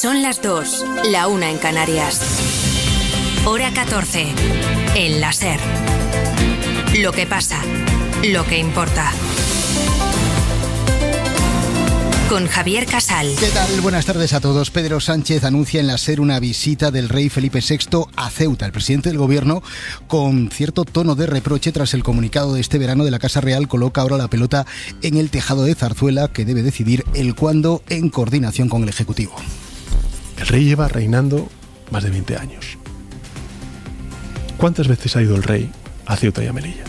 Son las 2, la 1 en Canarias. Hora 14, en la SER. Lo que pasa, lo que importa. Con Javier Casal. ¿Qué tal? Buenas tardes a todos. Pedro Sánchez anuncia en la SER una visita del rey Felipe VI a Ceuta. El presidente del gobierno, con cierto tono de reproche tras el comunicado de este verano de la Casa Real, coloca ahora la pelota en el tejado de Zarzuela, que debe decidir el cuándo en coordinación con el Ejecutivo. El rey lleva reinando más de 20 años. ¿Cuántas veces ha ido el rey a Ceuta y a Melilla?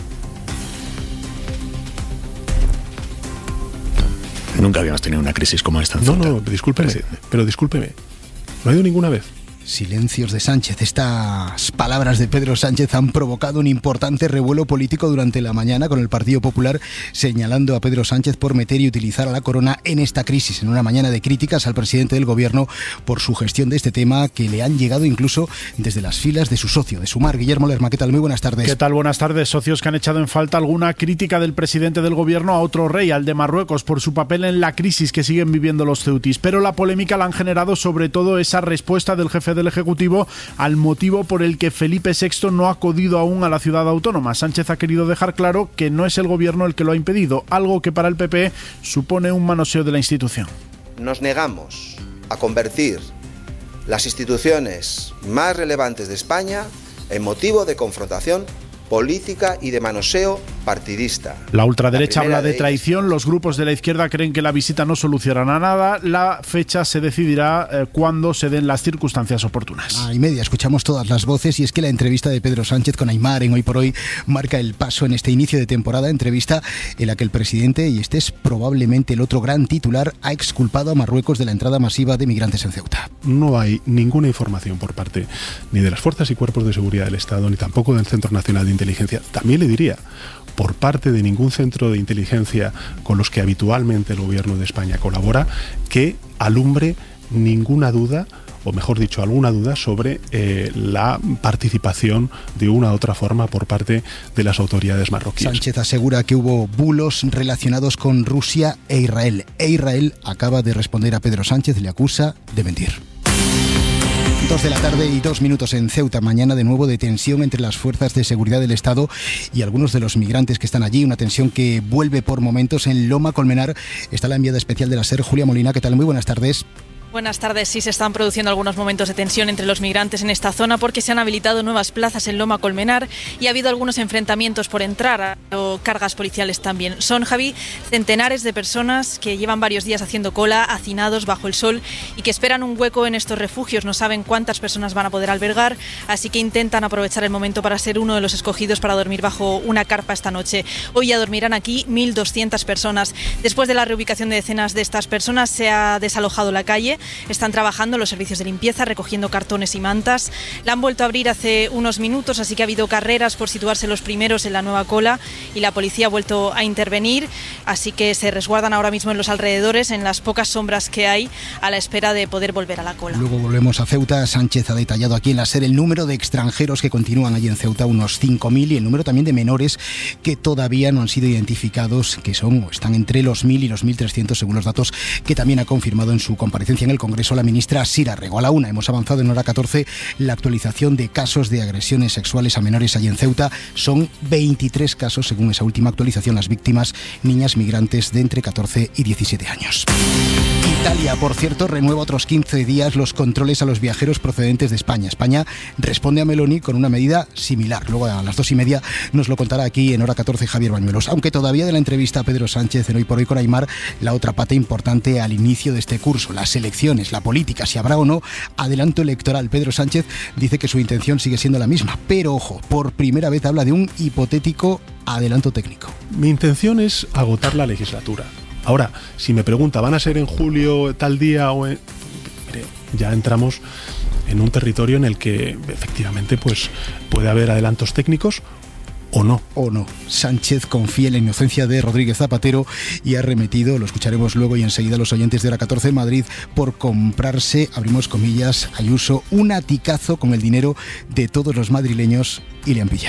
Nunca habíamos tenido una crisis como esta en Ceuta. No, discúlpeme, pero discúlpeme. ¿No ha ido ninguna vez? Silencios de Sánchez. Estas palabras de Pedro Sánchez han provocado un importante revuelo político durante la mañana, con el Partido Popular señalando a Pedro Sánchez por meter y utilizar a la corona en esta crisis, en una mañana de críticas al presidente del gobierno por su gestión de este tema, que le han llegado incluso desde las filas de su socio, de Sumar. Guillermo Lerma, ¿qué tal? Muy buenas tardes. ¿Qué tal? Buenas tardes. Socios que han echado en falta alguna crítica del presidente del gobierno a otro rey, al de Marruecos, por su papel en la crisis que siguen viviendo los ceutíes. Pero la polémica la han generado sobre todo esa respuesta del jefe del Ejecutivo al motivo por el que Felipe VI no ha acudido aún a la ciudad autónoma. Sánchez ha querido dejar claro que no es el gobierno el que lo ha impedido, algo que para el PP supone un manoseo de la institución. Nos negamos a convertir las instituciones más relevantes de España en motivo de confrontación política y de manoseo partidista. La ultraderecha habla de traición, los grupos de la izquierda creen que la visita no solucionará nada, la fecha se decidirá cuando se den las circunstancias oportunas. Y media, escuchamos todas las voces, y es que la entrevista de Pedro Sánchez con Aimar en Hoy por Hoy marca el paso en este inicio de temporada, entrevista en la que el presidente, y este es probablemente el otro gran titular, ha exculpado a Marruecos de la entrada masiva de migrantes en Ceuta. No hay ninguna información por parte ni de las fuerzas y cuerpos de seguridad del Estado, ni tampoco del Centro Nacional de Inteligencia, también le diría, por parte de ningún centro de inteligencia con los que habitualmente el gobierno de España colabora, que alumbre ninguna duda, o mejor dicho, alguna duda sobre la participación de una u otra forma por parte de las autoridades marroquíes. Sánchez asegura que hubo bulos relacionados con Rusia e Israel acaba de responder a Pedro Sánchez, le acusa de mentir. 2 de la tarde y 2 minutos en Ceuta. Mañana de nuevo de tensión entre las fuerzas de seguridad del Estado y algunos de los migrantes que están allí. Una tensión que vuelve por momentos. En Loma Colmenar está la enviada especial de la SER, Julia Molina. ¿Qué tal? Muy buenas tardes. Buenas tardes. Sí, se están produciendo algunos momentos de tensión entre los migrantes en esta zona porque se han habilitado nuevas plazas en Loma Colmenar y ha habido algunos enfrentamientos por entrar, o cargas policiales también. Son, Javi, centenares de personas que llevan varios días haciendo cola, hacinados bajo el sol y que esperan un hueco en estos refugios. No saben cuántas personas van a poder albergar, así que intentan aprovechar el momento para ser uno de los escogidos para dormir bajo una carpa esta noche. Hoy ya dormirán aquí 1.200 personas. Después de la reubicación de decenas de estas personas se ha desalojado la calle. Están trabajando los servicios de limpieza, recogiendo cartones y mantas. La han vuelto a abrir hace unos minutos, así que ha habido carreras por situarse los primeros en la nueva cola y la policía ha vuelto a intervenir, así que se resguardan ahora mismo en los alrededores, en las pocas sombras que hay, a la espera de poder volver a la cola. Luego volvemos a Ceuta. Sánchez ha detallado aquí en la SER el número de extranjeros que continúan allí en Ceuta, unos 5.000, y el número también de menores que todavía no han sido identificados, que son o están entre los 1.000 y los 1.300 según los datos que también ha confirmado en su comparecencia en el Congreso la ministra Sira Rego. A la 1 hemos avanzado en hora 14 la actualización de casos de agresiones sexuales a menores allí en Ceuta. Son 23 casos según esa última actualización. Las víctimas, niñas migrantes de entre 14 y 17 años. Italia, por cierto, renueva otros 15 días los controles a los viajeros procedentes de España. España responde a Meloni con una medida similar. Luego a las 2:30 nos lo contará aquí en hora 14 Javier Bañuelos. Aunque todavía de la entrevista a Pedro Sánchez en Hoy por Hoy con Aimar, la otra pata importante al inicio de este curso, las elecciones, la política, si habrá o no adelanto electoral. Pedro Sánchez dice que su intención sigue siendo la misma, pero ojo, por primera vez habla de un hipotético adelanto técnico. Mi intención es agotar la legislatura. Ahora, si me pregunta, ¿van a ser en julio tal día o en...? Mire, ya entramos en un territorio en el que efectivamente pues puede haber adelantos técnicos o no. Sánchez confía en la inocencia de Rodríguez Zapatero y ha remetido, lo escucharemos luego y enseguida los oyentes de hora 14 en Madrid, por comprarse, abrimos comillas, Ayuso, un aticazo con el dinero de todos los madrileños y le han pillado.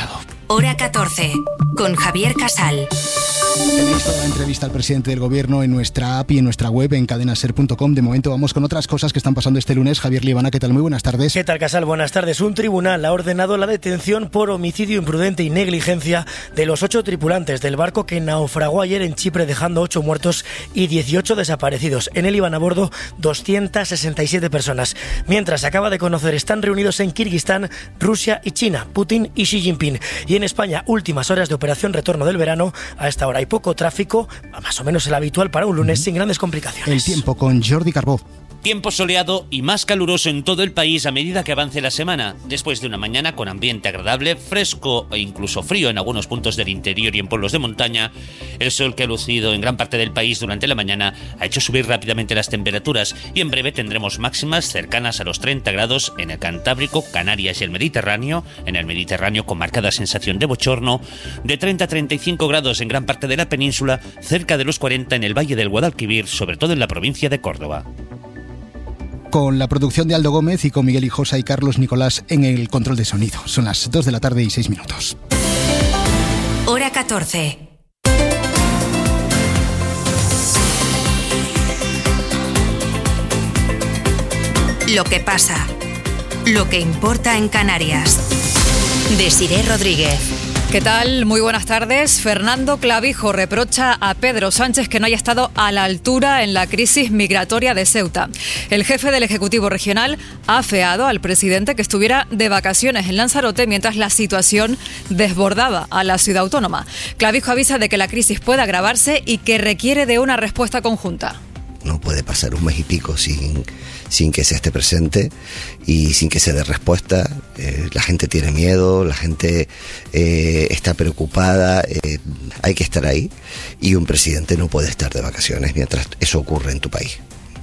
Hora 14, con Javier Casal. Tenéis toda la entrevista al presidente del gobierno en nuestra app y en nuestra web en cadenaser.com. De momento vamos con otras cosas que están pasando este lunes. Javier Líbana, ¿qué tal? Muy buenas tardes. ¿Qué tal, Casal? Buenas tardes. Un tribunal ha ordenado la detención por homicidio imprudente y negligencia de los 8 tripulantes del barco que naufragó ayer en Chipre, dejando 8 muertos y 18 desaparecidos. En él iban a bordo 267 personas. Mientras acaba de conocer, están reunidos en Kirguistán, Rusia y China, Putin y Xi Jinping. Y en España, últimas horas de operación retorno del verano. A esta hora hay poco tráfico, más o menos el habitual para un lunes, sin grandes complicaciones. El tiempo con Jordi Carbó. Tiempo soleado y más caluroso en todo el país a medida que avance la semana, después de una mañana con ambiente agradable, fresco e incluso frío en algunos puntos del interior y en pueblos de montaña. El sol que ha lucido en gran parte del país durante la mañana ha hecho subir rápidamente las temperaturas y en breve tendremos máximas cercanas a los 30 grados en el Cantábrico, Canarias y el Mediterráneo, en el Mediterráneo con marcada sensación de bochorno, de 30 a 35 grados en gran parte de la península, cerca de los 40 en el Valle del Guadalquivir, sobre todo en la provincia de Córdoba. Con la producción de Aldo Gómez y con Miguel Hijosa y Carlos Nicolás en el control de sonido. Son las 2 de la tarde y 6 minutos. Hora 14. Lo que pasa. Lo que importa en Canarias. Desiré Rodríguez. ¿Qué tal? Muy buenas tardes. Fernando Clavijo reprocha a Pedro Sánchez que no haya estado a la altura en la crisis migratoria de Ceuta. El jefe del Ejecutivo Regional ha afeado al presidente que estuviera de vacaciones en Lanzarote mientras la situación desbordaba a la ciudad autónoma. Clavijo avisa de que la crisis puede agravarse y que requiere de una respuesta conjunta. No puede pasar un mes y pico sin que se esté presente y sin que se dé respuesta. La gente tiene miedo, la gente está preocupada, hay que estar ahí y un presidente no puede estar de vacaciones mientras eso ocurre en tu país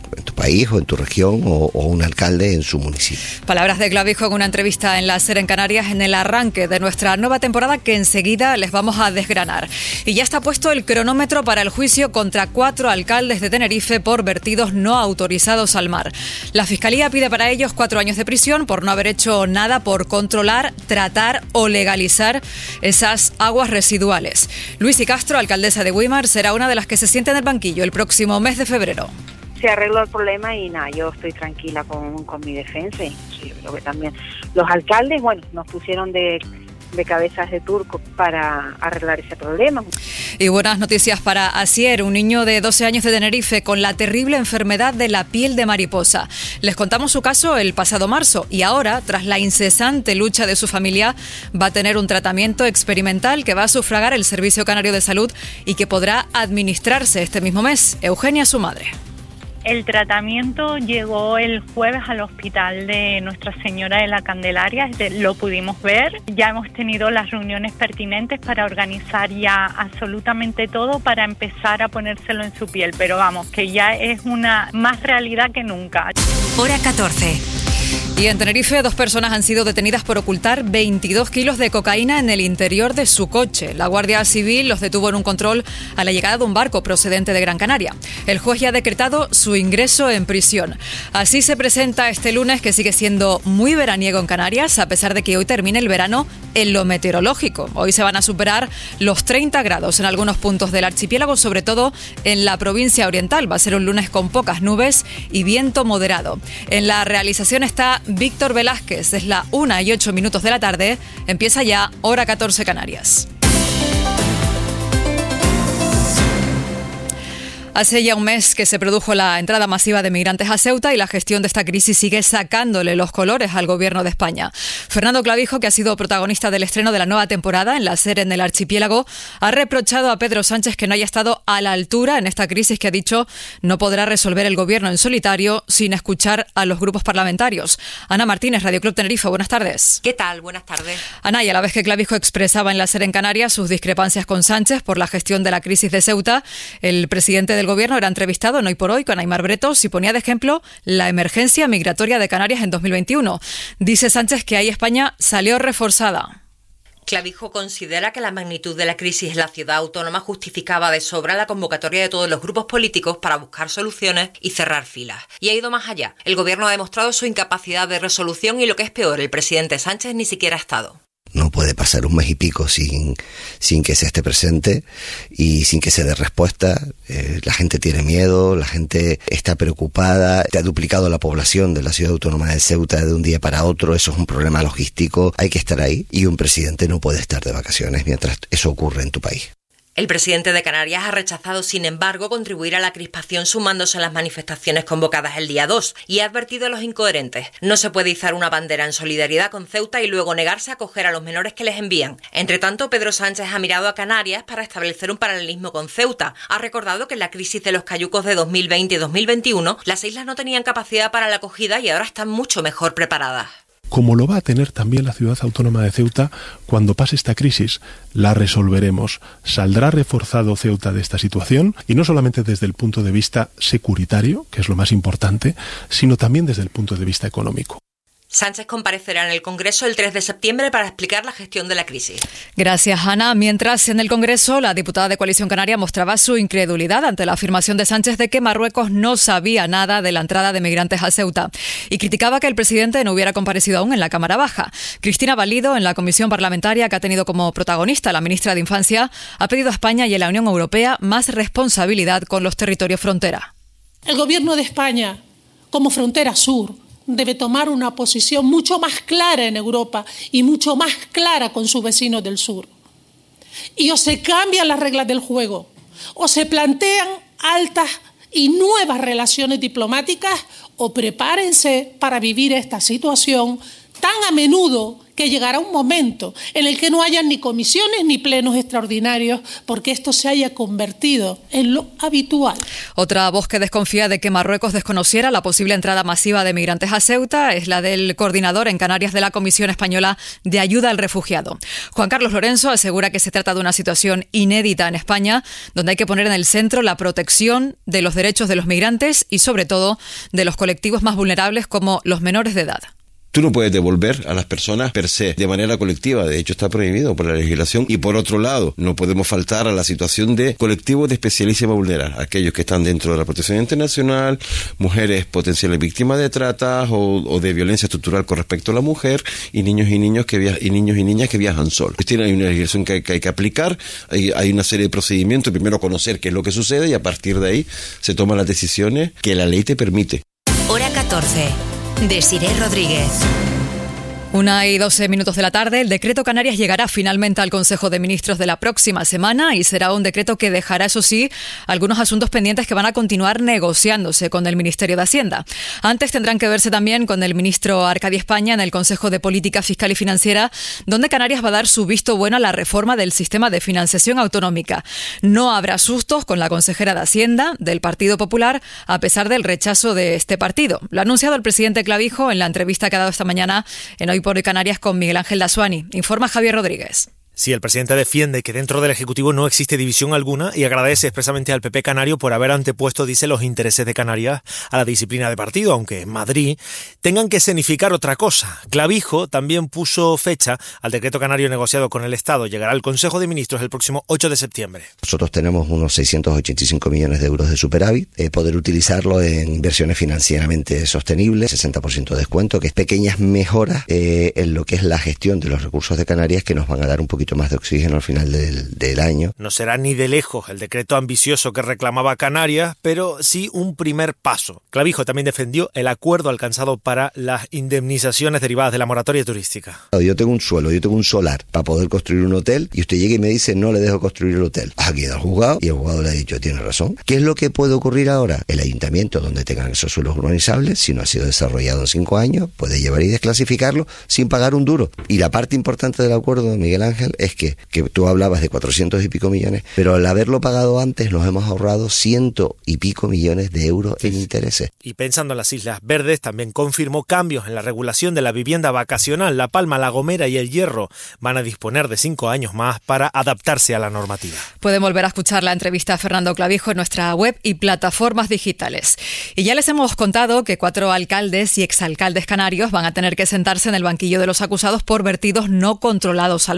o en tu región o un alcalde en su municipio. Palabras de Clavijo en una entrevista en la SER en Canarias en el arranque de nuestra nueva temporada que enseguida les vamos a desgranar. Y ya está puesto el cronómetro para el juicio contra 4 alcaldes de Tenerife por vertidos no autorizados al mar. La Fiscalía pide para ellos 4 años de prisión por no haber hecho nada por controlar, tratar o legalizar esas aguas residuales. Luisi Castro, alcaldesa de Güímar, será una de las que se siente en el banquillo el próximo mes de febrero. Se arregló el problema y nada, yo estoy tranquila con mi defensa y yo creo que también los alcaldes, nos pusieron de cabezas de turco para arreglar ese problema. Y buenas noticias para Asier, un niño de 12 años de Tenerife con la terrible enfermedad de la piel de mariposa. Les contamos su caso el pasado marzo y ahora, tras la incesante lucha de su familia, va a tener un tratamiento experimental que va a sufragar el Servicio Canario de Salud y que podrá administrarse este mismo mes. Eugenia, su madre. El tratamiento llegó el jueves al hospital de Nuestra Señora de la Candelaria, lo pudimos ver. Ya hemos tenido las reuniones pertinentes para organizar ya absolutamente todo para empezar a ponérselo en su piel, pero vamos, que ya es una más realidad que nunca. Hora 14. Y en Tenerife, 2 personas han sido detenidas por ocultar 22 kilos de cocaína en el interior de su coche. La Guardia Civil los detuvo en un control a la llegada de un barco procedente de Gran Canaria. El juez ya ha decretado su ingreso en prisión. Así se presenta este lunes, que sigue siendo muy veraniego en Canarias, a pesar de que hoy termine el verano en lo meteorológico. Hoy se van a superar los 30 grados en algunos puntos del archipiélago, sobre todo en la provincia oriental. Va a ser un lunes con pocas nubes y viento moderado. En la realización está Víctor Velázquez. Es la 1:08 de la tarde. Empieza ya Hora 14 Canarias. Hace ya un mes que se produjo la entrada masiva de migrantes a Ceuta y la gestión de esta crisis sigue sacándole los colores al gobierno de España. Fernando Clavijo, que ha sido protagonista del estreno de la nueva temporada en la SER en el archipiélago, ha reprochado a Pedro Sánchez que no haya estado a la altura en esta crisis que, ha dicho, no podrá resolver el gobierno en solitario sin escuchar a los grupos parlamentarios. Ana Martínez, Radio Club Tenerife, buenas tardes. ¿Qué tal? Buenas tardes. Ana, y a la vez que Clavijo expresaba en la SER en Canarias sus discrepancias con Sánchez por la gestión de la crisis de Ceuta, el presidente del Gobierno era entrevistado en Hoy por Hoy con Aimar Bretos y ponía de ejemplo la emergencia migratoria de Canarias en 2021. Dice Sánchez que ahí España salió reforzada. Clavijo considera que la magnitud de la crisis en la ciudad autónoma justificaba de sobra la convocatoria de todos los grupos políticos para buscar soluciones y cerrar filas. Y ha ido más allá. El Gobierno ha demostrado su incapacidad de resolución y, lo que es peor, el presidente Sánchez ni siquiera ha estado. No puede pasar un mes y pico sin que se esté presente y sin que se dé respuesta. La gente tiene miedo, la gente está preocupada. Se ha duplicado la población de la ciudad autónoma de Ceuta de un día para otro. Eso es un problema logístico. Hay que estar ahí y un presidente no puede estar de vacaciones mientras eso ocurre en tu país. El presidente de Canarias ha rechazado, sin embargo, contribuir a la crispación sumándose a las manifestaciones convocadas el día 2 y ha advertido a los incoherentes. No se puede izar una bandera en solidaridad con Ceuta y luego negarse a acoger a los menores que les envían. Entre tanto, Pedro Sánchez ha mirado a Canarias para establecer un paralelismo con Ceuta. Ha recordado que en la crisis de los cayucos de 2020 y 2021, las islas no tenían capacidad para la acogida y ahora están mucho mejor preparadas. Como lo va a tener también la ciudad autónoma de Ceuta cuando pase esta crisis. La resolveremos. Saldrá reforzado Ceuta de esta situación, y no solamente desde el punto de vista securitario, que es lo más importante, sino también desde el punto de vista económico. Sánchez comparecerá en el Congreso el 3 de septiembre para explicar la gestión de la crisis. Gracias, Ana. Mientras, en el Congreso, la diputada de Coalición Canaria mostraba su incredulidad ante la afirmación de Sánchez de que Marruecos no sabía nada de la entrada de migrantes a Ceuta y criticaba que el presidente no hubiera comparecido aún en la Cámara Baja. Cristina Valido, en la comisión parlamentaria que ha tenido como protagonista la ministra de Infancia, ha pedido a España y a la Unión Europea más responsabilidad con los territorios frontera. El Gobierno de España, como frontera sur, debe tomar una posición mucho más clara en Europa y mucho más clara con sus vecinos del sur. Y o se cambian las reglas del juego, o se plantean altas y nuevas relaciones diplomáticas, o prepárense para vivir esta situación tan a menudo que llegará un momento en el que no haya ni comisiones ni plenos extraordinarios porque esto se haya convertido en lo habitual. Otra voz que desconfía de que Marruecos desconociera la posible entrada masiva de migrantes a Ceuta es la del coordinador en Canarias de la Comisión Española de Ayuda al Refugiado. Juan Carlos Lorenzo asegura que se trata de una situación inédita en España, donde hay que poner en el centro la protección de los derechos de los migrantes y, sobre todo, de los colectivos más vulnerables como los menores de edad. Tú no puedes devolver a las personas per se, de manera colectiva, de hecho está prohibido por la legislación, y por otro lado, no podemos faltar a la situación de colectivos de especialísima vulnerabilidad, aquellos que están dentro de la protección internacional, mujeres potenciales víctimas de trata o de violencia estructural con respecto a la mujer, y niños y niñas que viajan solos. Hay una legislación que hay que aplicar, hay una serie de procedimientos, primero conocer qué es lo que sucede y a partir de ahí se toman las decisiones que la ley te permite. Hora 14. Desiree Rodríguez. 1:12 de la tarde, el decreto Canarias llegará finalmente al Consejo de Ministros de la próxima semana y será un decreto que dejará, eso sí, algunos asuntos pendientes que van a continuar negociándose con el Ministerio de Hacienda. Antes tendrán que verse también con el ministro Arcadi España en el Consejo de Política Fiscal y Financiera, donde Canarias va a dar su visto bueno a la reforma del sistema de financiación autonómica. No habrá sustos con la consejera de Hacienda del Partido Popular, a pesar del rechazo de este partido. Lo ha anunciado el presidente Clavijo en la entrevista que ha dado esta mañana en Hoy por Hoy Canarias con Miguel Ángel Dassuani. Informa Javier Rodríguez. Sí, el presidente defiende que dentro del Ejecutivo no existe división alguna y agradece expresamente al PP canario por haber antepuesto, dice, los intereses de Canarias a la disciplina de partido, aunque en Madrid tengan que escenificar otra cosa. Clavijo también puso fecha al decreto canario negociado con el Estado. Llegará al Consejo de Ministros el próximo 8 de septiembre. Nosotros tenemos unos 685 millones de euros de superávit, poder utilizarlo en inversiones financieramente sostenibles, 60% de descuento, que es pequeñas mejoras en lo que es la gestión de los recursos de Canarias que nos van a dar un poquito más de oxígeno al final del año. No será ni de lejos el decreto ambicioso que reclamaba Canarias, pero sí un primer paso. Clavijo también defendió el acuerdo alcanzado para las indemnizaciones derivadas de la moratoria turística. Yo tengo un suelo, yo tengo un solar para poder construir un hotel y usted llega y me dice no le dejo construir el hotel. Aquí al juzgado y el juzgado le ha dicho tiene razón. ¿Qué es lo que puede ocurrir ahora? El ayuntamiento donde tengan esos suelos urbanizables, si no ha sido desarrollado en 5 años, puede llevar y desclasificarlo sin pagar un duro. Y la parte importante del acuerdo, Miguel Ángel, es que tú hablabas de 400 y pico millones, pero al haberlo pagado antes nos hemos ahorrado 100 y pico millones de euros en intereses. Y pensando en las Islas Verdes, también confirmó cambios en la regulación de la vivienda vacacional. La Palma, La Gomera y El Hierro van a disponer de 5 años más para adaptarse a la normativa. Pueden volver a escuchar la entrevista a Fernando Clavijo en nuestra web y plataformas digitales. Y ya les hemos contado que 4 alcaldes y exalcaldes canarios van a tener que sentarse en el banquillo de los acusados por vertidos no controlados al mar.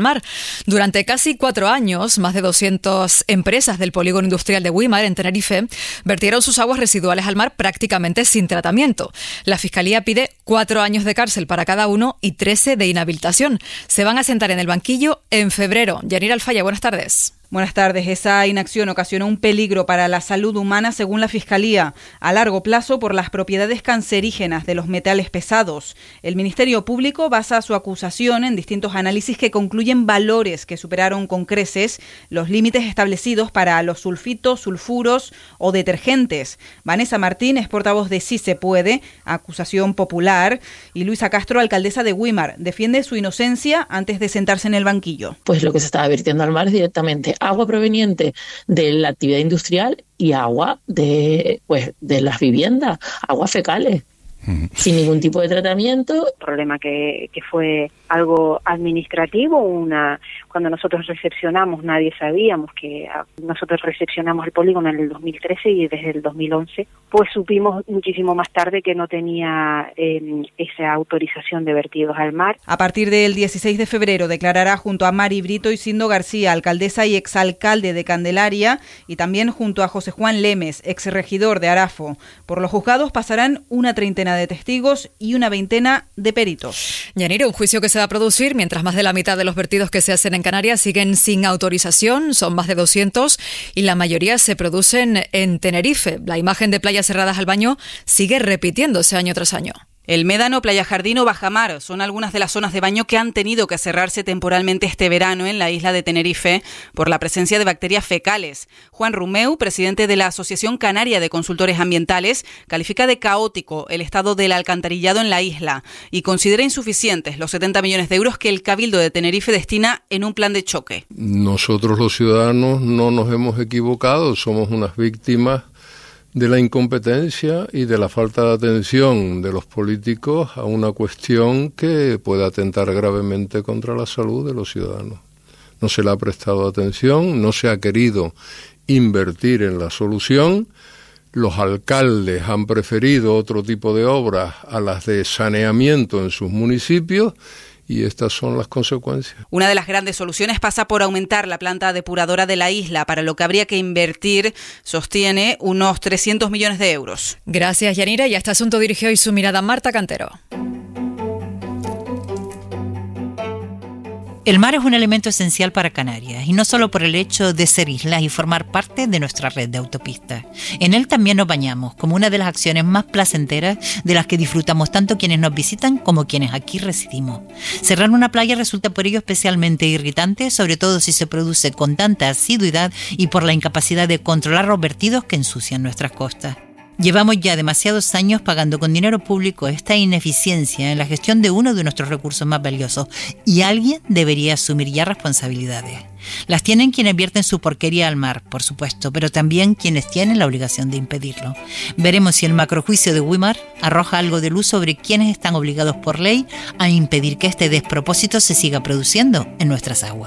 Durante casi 4 años, más de 200 empresas del polígono industrial de Güímar, en Tenerife, vertieron sus aguas residuales al mar prácticamente sin tratamiento. La Fiscalía pide 4 años de cárcel para cada uno y 13 de inhabilitación. Se van a sentar en el banquillo en febrero. Yanira Alfaya, buenas tardes. Buenas tardes. Esa inacción ocasionó un peligro para la salud humana, según la Fiscalía, a largo plazo por las propiedades cancerígenas de los metales pesados. El Ministerio Público basa su acusación en distintos análisis que concluyen valores que superaron con creces los límites establecidos para los sulfitos, sulfuros o detergentes. Vanessa Martín es portavoz de Sí se puede, acusación popular, y Luisa Castro, alcaldesa de Güímar, defiende su inocencia antes de sentarse en el banquillo. Pues lo que se estaba vertiendo al mar es directamente agua proveniente de la actividad industrial y agua de las viviendas, aguas fecales, sin ningún tipo de tratamiento. El problema que fue algo administrativo, cuando nosotros recepcionamos, nadie sabíamos que nosotros recepcionamos el polígono en el 2013 y desde el 2011, pues supimos muchísimo más tarde que no tenía esa autorización de vertidos al mar. A partir del 16 de febrero declarará junto a Mari Brito y Sindo García, alcaldesa y exalcalde de Candelaria, y también junto a José Juan Lemes, exregidor de Arafo. Por los juzgados pasarán una treintena de testigos y una veintena de peritos. Yanira, un juicio que se va a producir mientras más de la mitad de los vertidos que se hacen en Canarias siguen sin autorización, son más de 200, y la mayoría se producen en Tenerife. La imagen de playas cerradas al baño sigue repitiéndose año tras año. El Médano, Playa Jardín o Bajamar son algunas de las zonas de baño que han tenido que cerrarse temporalmente este verano en la isla de Tenerife por la presencia de bacterias fecales. Juan Rumeu, presidente de la Asociación Canaria de Consultores Ambientales, califica de caótico el estado del alcantarillado en la isla y considera insuficientes los 70 millones de euros que el Cabildo de Tenerife destina en un plan de choque. Nosotros los ciudadanos no nos hemos equivocado, somos unas víctimas de la incompetencia y de la falta de atención de los políticos a una cuestión que puede atentar gravemente contra la salud de los ciudadanos. No se le ha prestado atención, no se ha querido invertir en la solución. Los alcaldes han preferido otro tipo de obras a las de saneamiento en sus municipios. Y estas son las consecuencias. Una de las grandes soluciones pasa por aumentar la planta depuradora de la isla, para lo que habría que invertir, sostiene, unos 300 millones de euros. Gracias, Yanira. Y a este asunto dirigió hoy su mirada Marta Cantero. El mar es un elemento esencial para Canarias, y no solo por el hecho de ser islas y formar parte de nuestra red de autopistas. En él también nos bañamos, como una de las acciones más placenteras de las que disfrutamos tanto quienes nos visitan como quienes aquí residimos. Cerrar una playa resulta por ello especialmente irritante, sobre todo si se produce con tanta asiduidad y por la incapacidad de controlar los vertidos que ensucian nuestras costas. Llevamos ya demasiados años pagando con dinero público esta ineficiencia en la gestión de uno de nuestros recursos más valiosos, y alguien debería asumir ya responsabilidades. Las tienen quienes vierten su porquería al mar, por supuesto, pero también quienes tienen la obligación de impedirlo. Veremos si el macrojuicio de Güímar arroja algo de luz sobre quienes están obligados por ley a impedir que este despropósito se siga produciendo en nuestras aguas.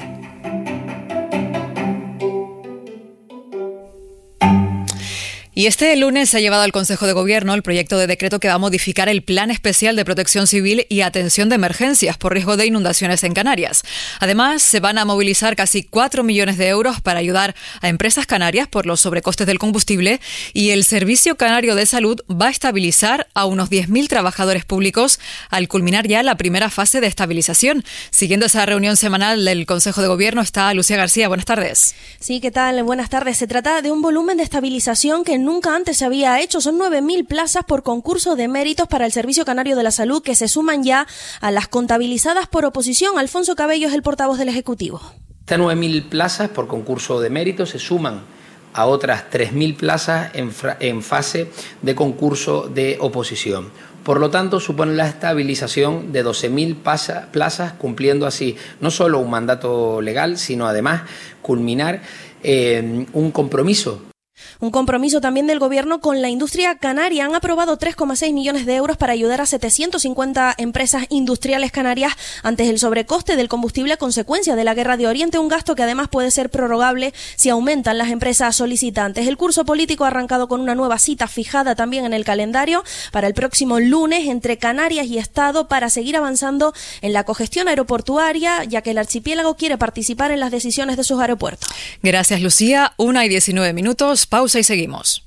Y este lunes se ha llevado al Consejo de Gobierno el proyecto de decreto que va a modificar el Plan Especial de Protección Civil y Atención de Emergencias por riesgo de inundaciones en Canarias. Además, se van a movilizar casi 4 millones de euros para ayudar a empresas canarias por los sobrecostes del combustible, y el Servicio Canario de Salud va a estabilizar a unos 10.000 trabajadores públicos al culminar ya la primera fase de estabilización. Siguiendo esa reunión semanal del Consejo de Gobierno está Lucía García. Buenas tardes. Sí, ¿qué tal? Buenas tardes. Se trata de un volumen de estabilización que nunca antes se había hecho. Son 9.000 plazas por concurso de méritos para el Servicio Canario de la Salud, que se suman ya a las contabilizadas por oposición. Alfonso Cabello es el portavoz del Ejecutivo. Estas 9.000 plazas por concurso de méritos se suman a otras 3.000 plazas en fase de concurso de oposición. Por lo tanto, supone la estabilización de 12.000 plazas, cumpliendo así no solo un mandato legal, sino además culminar un compromiso. Un compromiso también del Gobierno con la industria canaria. Han aprobado 3,6 millones de euros para ayudar a 750 empresas industriales canarias ante el sobrecoste del combustible a consecuencia de la guerra de Oriente, un gasto que además puede ser prorrogable si aumentan las empresas solicitantes. El curso político ha arrancado con una nueva cita fijada también en el calendario para el próximo lunes entre Canarias y Estado para seguir avanzando en la cogestión aeroportuaria, ya que el archipiélago quiere participar en las decisiones de sus aeropuertos. Gracias, Lucía. 1:19. Pausa y seguimos.